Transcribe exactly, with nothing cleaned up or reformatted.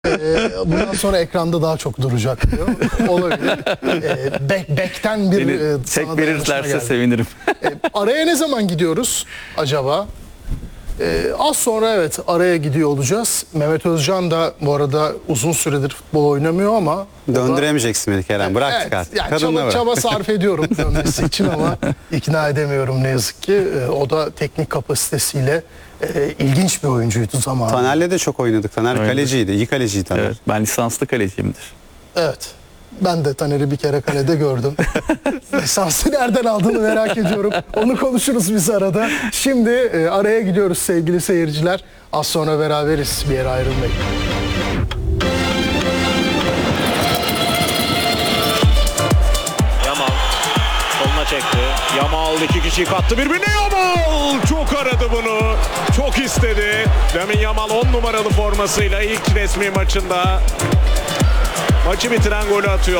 Ee, bundan sonra ekranda daha çok duracak diyor. Olabilir. Ee, back, back'ten bir Beni e, tek sana dayanışma verirlerse geldi. sevinirim. Ee, araya ne zaman gidiyoruz acaba? Ee, az sonra evet araya gidiyor olacağız. Mehmet Özcan da bu arada uzun süredir futbol oynamıyor ama o da- Döndüremeyeceksin beni Kerem. Bıraktık Evet, artık. yani Kadınla çaba, bırak. çaba sarf ediyorum dönmesi için ama ikna edemiyorum ne yazık ki. Ee, o da teknik kapasitesiyle e, ilginç bir oyuncuydu zamanında. Taner'le de çok oynadık. Taner Oynadık. kaleciydi. İyi kaleciydi Taner. Evet, ben lisanslı kaleciyimdir. Evet. Ben de Taner'i bir kere kalede gördüm. Lisansı nereden aldığını merak ediyorum. Onu konuşuruz biz arada. Şimdi e, araya gidiyoruz sevgili seyirciler. Az sonra beraberiz. Bir yere ayrılmayın. Yamal soluna çekti. Yamal iki kişiyi kattı birbirine. Yamal çok aradı bunu. Çok istedi. Lamine Yamal on numaralı formasıyla ilk resmi maçında maçı bitiren golü atıyor.